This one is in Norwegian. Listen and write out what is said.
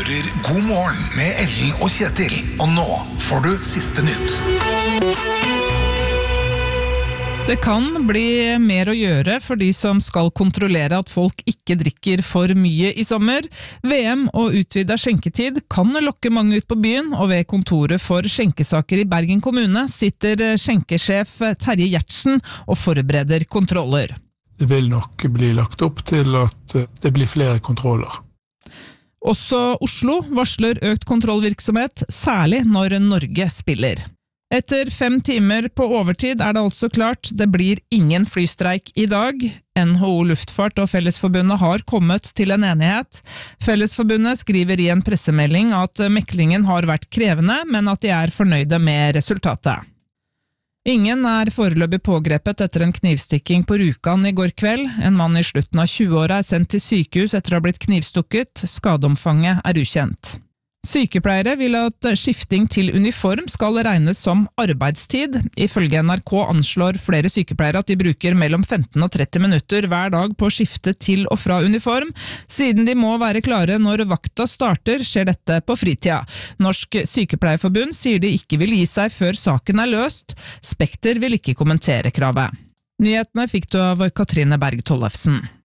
hører God morgen med Ellen og Kjetil. Og nå får du siste nytt. Det kan bli mer å gjøre for de som skal kontrollere at folk ikke drikker for mye i sommer. VM og utvidet skjenketid kan lokke mange ut på byen, og ved kontoret for skjenkesaker i Bergen kommune sitter skjenkesjef Terje Gjertsen og forbereder kontroller. Det vil nok bli lagt opp til at det blir flere kontroller. Også Oslo varsler økt kontrollvirksomhet, særlig når Norge spiller. Etter 5 timer på overtid det altså klart, det blir ingen flystreik i dag. NHO Luftfart og Fellesforbundet har kommet til en enighet. Fellesforbundet skriver i en pressemelding at meklingen har vært krevende, men at de er fornøyde med resultatet. Ingen er foreløpig pågrepet etter en knivstikking på Rjukan i går kveld. En mann i slutten av 20-åra er sendt til sykehus etter å ha blitt knivstukket. Skadeomfanget er ukjent. Sykepleiere vil at skifting til uniform skal regnes som arbeidstid. Ifølge NRK anslår flere sykepleiere at de bruker mellom 15 og 30 minutter hver dag på å skifte til og fra uniform. Siden de må være klare når vakta starter, skjer dette på fritida. Norsk Sykepleierforbund sier de ikke vil gi seg før saken er løst. Spekter vil ikke kommentere kravet. Nyhetene fikk du av Katrine Berg Tollefsen.